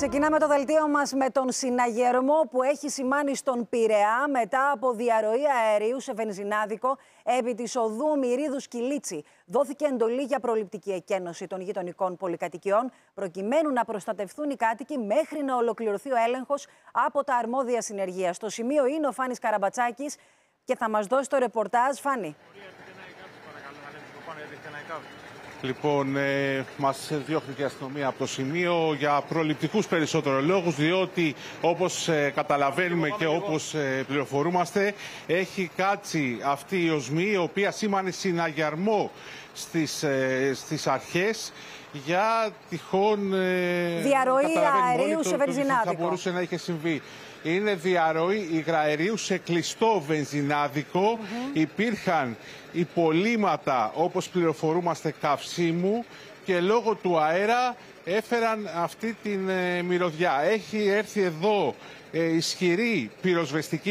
Ξεκινάμε το δελτίο μας με τον συναγερμό που έχει σημάνει στον Πειραιά μετά από διαρροή αερίου σε βενζινάδικο επί της οδού Μυρίδους-Κιλίτσι. Δόθηκε εντολή για προληπτική εκένωση των γειτονικών πολυκατοικιών προκειμένου να προστατευτούν οι κάτοικοι μέχρι να ολοκληρωθεί ο έλεγχος από τα αρμόδια συνεργεία. Στο σημείο είναι ο Φάνης Καραμπατσάκης και θα μας δώσει το ρεπορτάζ. Φάνη. Λοιπόν, μας διώχνει η αστυνομία από το σημείο για προληπτικούς περισσότερο λόγους, διότι όπως καταλαβαίνουμε και όπως πληροφορούμαστε, έχει κάτσει αυτή η οσμή, η οποία σήμανε συναγερμό στις αρχές για τυχόν διαρροή αερίου σε βενζινάδικο. Θα μπορούσε να είχε συμβεί. Είναι διαρροή υγραερίου σε κλειστό βενζινάδικο. Υπήρχαν υπολείμματα, όπως πληροφορούμαστε, καυσίμου και λόγω του αέρα έφεραν αυτή την μυρωδιά. Έχει έρθει εδώ ισχυρή πυροσβεστική